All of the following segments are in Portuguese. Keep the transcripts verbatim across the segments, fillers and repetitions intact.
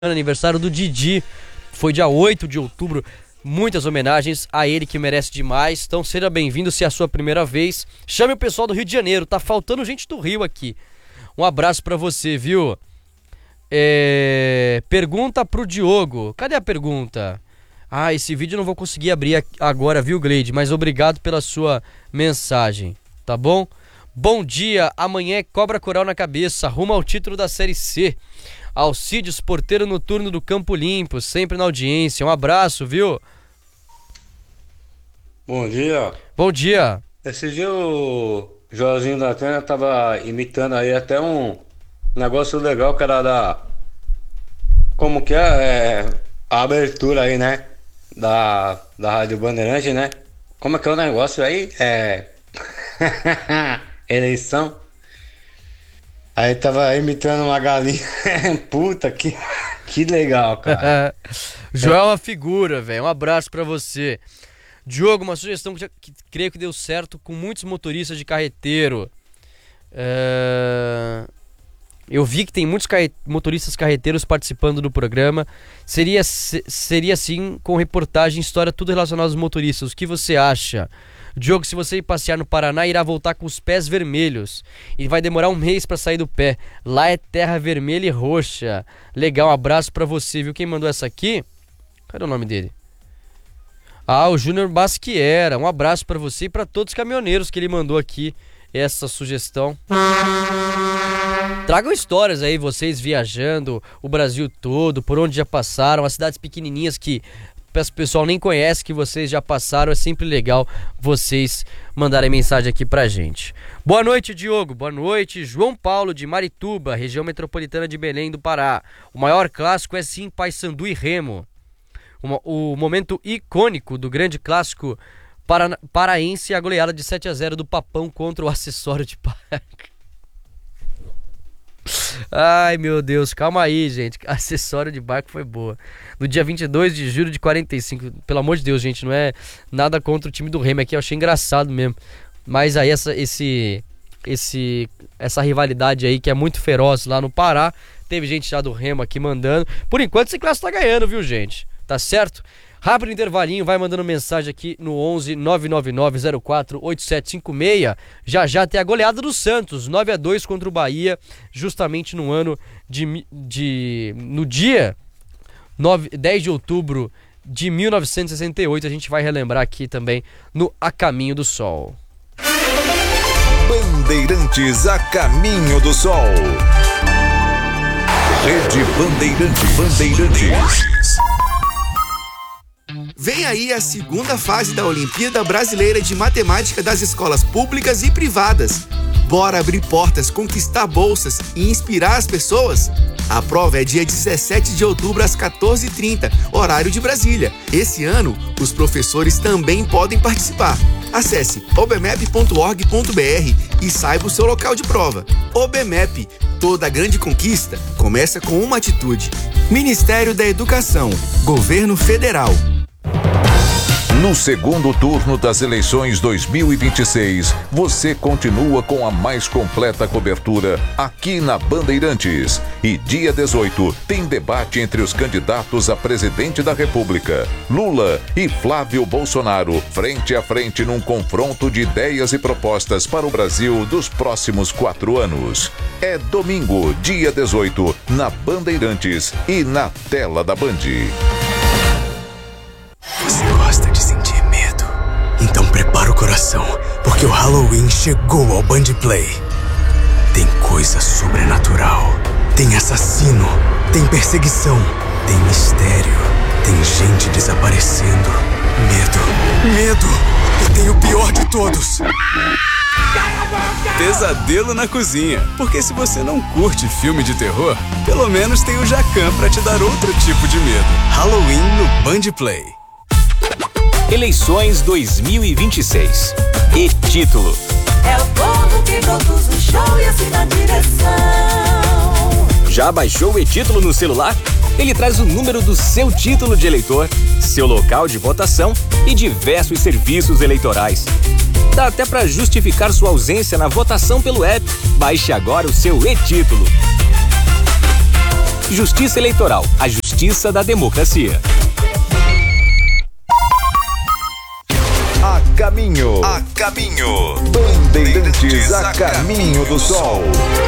aniversário do Didi, foi dia oito de outubro, muitas homenagens a ele que merece demais, então seja bem-vindo se é a sua primeira vez, chame o pessoal do Rio de Janeiro, tá faltando gente do Rio aqui, um abraço pra você, viu? É... Pergunta pro Diogo, cadê a pergunta? Ah, esse vídeo eu não vou conseguir abrir agora, viu, Gleide, mas obrigado pela sua mensagem, tá bom? Bom dia, amanhã é Cobra Coral na cabeça, rumo ao título da Série C. Alcides, porteiro noturno do Campo Limpo, sempre na audiência. Um abraço, viu? Bom dia. Bom dia. Esse dia o Joãozinho da Atena tava imitando aí até um negócio legal que era da... Como que é? é a abertura aí, né? Da, da Rádio Bandeirante, né? Como é que é o negócio aí? É... Eleição. Aí tava imitando uma galinha. Puta, que, que legal, cara. Joel é uma figura, velho. Um abraço pra você. Diogo, uma sugestão que, que creio que deu certo com muitos motoristas de carreteiro. É... Eu vi que tem muitos carre... motoristas carreteiros participando do programa. Seria, seria assim, com reportagem, história, tudo relacionado aos motoristas. O que você acha? Diogo, se você ir passear no Paraná, irá voltar com os pés vermelhos. E vai demorar um mês pra sair do pé. Lá é terra vermelha e roxa. Legal, um abraço pra você, viu? Quem mandou essa aqui? Cadê o nome dele? Ah, o Júnior Basquiera. Um abraço pra você e pra todos os caminhoneiros que ele mandou aqui essa sugestão. Tragam histórias aí, vocês viajando o Brasil todo, por onde já passaram, as cidades pequenininhas que o pessoal nem conhece, que vocês já passaram. É sempre legal vocês mandarem mensagem aqui pra gente. Boa noite, Diogo. Boa noite, João Paulo de Marituba, região metropolitana de Belém do Pará. O maior clássico é sim Paysandu e Remo. O, o momento icônico do grande clássico para, paraense, a goleada de sete a zero do Papão contra o Acessório de Parque. Ai, meu Deus, calma aí, gente. Acessório de barco foi boa. No dia vinte e dois de julho de quarenta e cinco. Pelo amor de Deus, gente, não é nada contra o time do Remo aqui, eu achei engraçado mesmo. Mas aí essa, esse, esse, essa rivalidade aí que é muito feroz lá no Pará. Teve gente já do Remo aqui mandando. Por enquanto esse clássico tá ganhando, viu, gente? Tá certo? Rápido intervalinho, vai mandando mensagem aqui no onze nove nove nove zero quatro oito sete cinco seis. Já já tem a goleada do Santos, nove a dois contra o Bahia, justamente no ano de... de no dia nove, dez de outubro de mil novecentos e sessenta e oito. A gente vai relembrar aqui também no A Caminho do Sol. Bandeirantes A Caminho do Sol. Rede Bandeirantes. Bandeirantes. Vem aí a segunda fase da Olimpíada Brasileira de Matemática das escolas públicas e privadas. Bora abrir portas, conquistar bolsas e inspirar as pessoas? A prova é dia dezessete de outubro às quatorze e trinta, horário de Brasília. Esse ano, os professores também podem participar. Acesse obmep ponto org ponto br e saiba o seu local de prova. OBMEP, toda grande conquista começa com uma atitude. Ministério da Educação, Governo Federal. No segundo turno das eleições dois mil e vinte e seis, você continua com a mais completa cobertura aqui na Bandeirantes. E dia dezoito tem debate entre os candidatos a presidente da República, Lula e Flávio Bolsonaro, frente a frente num confronto de ideias e propostas para o Brasil dos próximos quatro anos. É domingo, dia dezoito, na Bandeirantes e na tela da Band. Você gosta de sentir medo? Então prepara o coração, porque o Halloween chegou ao Band Play. Tem coisa sobrenatural, tem assassino, tem perseguição, tem mistério, tem gente desaparecendo. Medo, medo, e tem o pior de todos. Pesadelo na cozinha, porque se você não curte filme de terror, pelo menos tem o Jacan pra te dar outro tipo de medo. Halloween no Band Play. Eleições dois mil e vinte e seis. E título: é o povo que produz o show e assina a direção. Já baixou o e-título no celular? Ele traz o número do seu título de eleitor, seu local de votação e diversos serviços eleitorais. Dá até para justificar sua ausência na votação pelo app. Baixe agora o seu e-título. Justiça Eleitoral, a justiça da democracia. A caminho, a caminho, Bandeirantes a caminho do sol.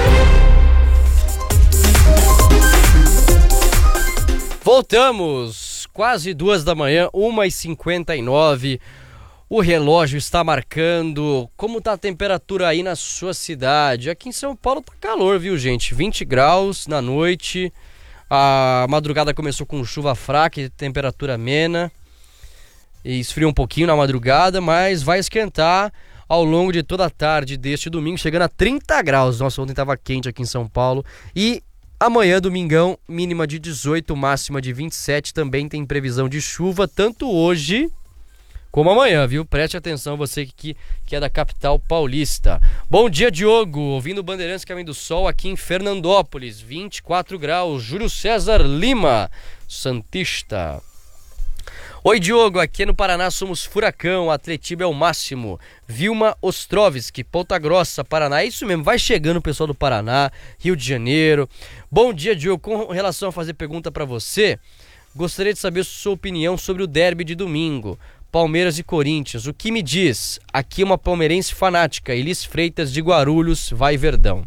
Voltamos, quase duas da manhã, uma e cinquenta e nove. O relógio está marcando. Como tá a temperatura aí na sua cidade? Aqui em São Paulo tá calor, viu, gente? vinte graus na noite. A madrugada começou com chuva fraca e temperatura amena. E esfriou um pouquinho na madrugada, mas vai esquentar ao longo de toda a tarde deste domingo, chegando a trinta graus. Nossa, ontem tava quente aqui em São Paulo. E amanhã, domingão, mínima de dezoito, máxima de vinte e sete. Também tem previsão de chuva, tanto hoje como amanhã, viu? Preste atenção, você que, que é da capital paulista. Bom dia, Diogo. Ouvindo Bandeirantes Caminho do Sol aqui em Fernandópolis, vinte e quatro graus. Júlio César Lima, Santista. Oi, Diogo. Aqui no Paraná somos furacão. Atletiba é o máximo. Vilma Ostrovski, Ponta Grossa, Paraná. É isso mesmo, vai chegando o pessoal do Paraná, Rio de Janeiro. Bom dia, Diogo. Com relação a fazer pergunta para você, gostaria de saber sua opinião sobre o derby de domingo. Palmeiras e Corinthians, o que me diz? Aqui é uma palmeirense fanática, Elis Freitas de Guarulhos, vai Verdão.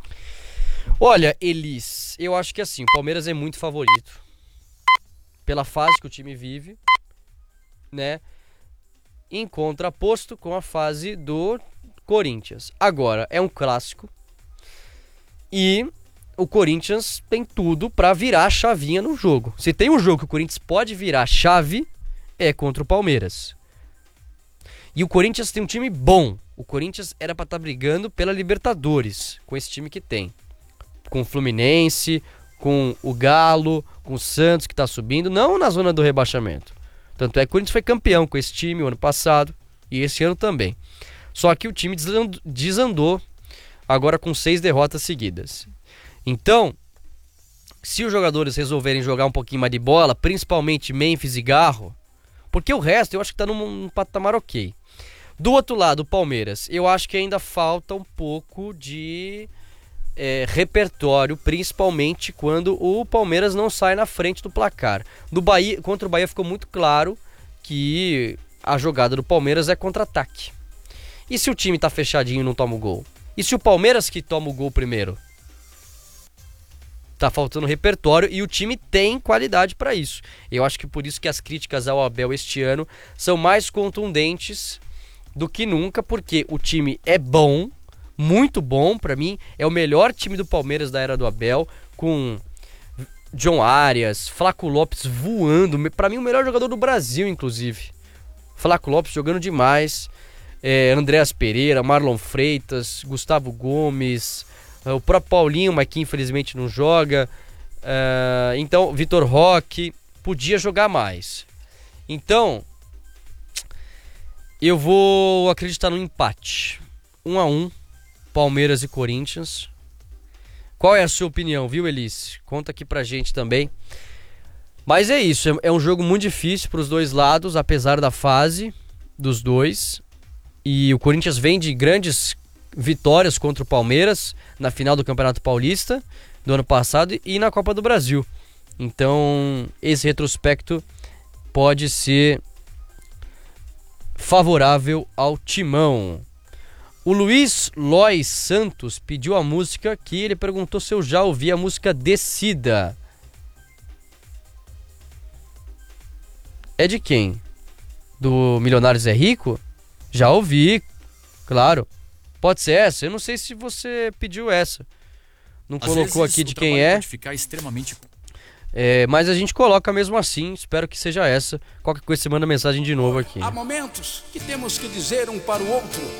Olha, Elis, eu acho que assim, o Palmeiras é muito favorito, pela fase que o time vive, né, em contraposto com a fase do Corinthians. Agora, é um clássico, e o Corinthians tem tudo pra virar a chavinha no jogo. Se tem um jogo que o Corinthians pode virar a chave, é contra o Palmeiras. E o Corinthians tem um time bom. O Corinthians era para estar tá brigando pela Libertadores com esse time que tem. Com o Fluminense, com o Galo, com o Santos que está subindo, não na zona do rebaixamento. Tanto é que o Corinthians foi campeão com esse time o ano passado e esse ano também. Só que o time desandou agora com seis derrotas seguidas. Então, se os jogadores resolverem jogar um pouquinho mais de bola, principalmente Memphis e Garro, porque o resto eu acho que tá num, num patamar ok. Do outro lado, o Palmeiras, eu acho que ainda falta um pouco de é, repertório, principalmente quando o Palmeiras não sai na frente do placar. Do Bahia, contra o Bahia ficou muito claro que a jogada do Palmeiras é contra-ataque. E se o time tá fechadinho e não toma o gol? E se o Palmeiras que toma o gol primeiro? Tá faltando repertório e o time tem qualidade para isso. Eu acho que por isso que as críticas ao Abel este ano são mais contundentes do que nunca, porque o time é bom, muito bom para mim, é o melhor time do Palmeiras da era do Abel, com John Arias, Flaco Lopes voando, para mim o melhor jogador do Brasil, inclusive. Flaco Lopes jogando demais, é, Andréas Pereira, Marlon Freitas, Gustavo Gomes, o próprio Paulinho, mas que infelizmente não joga. Uh, então, Vitor Roque podia jogar mais. Então, eu vou acreditar no empate. Um a um, Palmeiras e Corinthians. Qual é a sua opinião, viu, Elis? Conta aqui pra gente também. Mas é isso, é, é um jogo muito difícil pros dois lados, apesar da fase dos dois. E o Corinthians vem de grandes vitórias contra o Palmeiras na final do Campeonato Paulista do ano passado e na Copa do Brasil. Então, esse retrospecto pode ser favorável ao Timão. O Luiz Lois Santos pediu a música aqui, ele perguntou se eu já ouvi a música Descida. É de quem? Do Milionários é Rico? Já ouvi, claro. Pode ser essa? Eu não sei se você pediu essa. Não Às colocou aqui de quem é. Pode ficar extremamente... é. Mas a gente coloca mesmo assim. Espero que seja essa. Qualquer coisa você manda mensagem de novo aqui. Há momentos que temos que dizer um para o outro: